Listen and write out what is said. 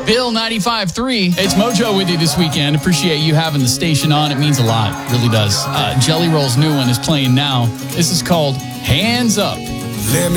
Bill 95.3. It's Mojo with you this weekend. Appreciate you having the station on. It means a lot. It really does. Jelly Roll's new one is playing now. This is called Hands Up.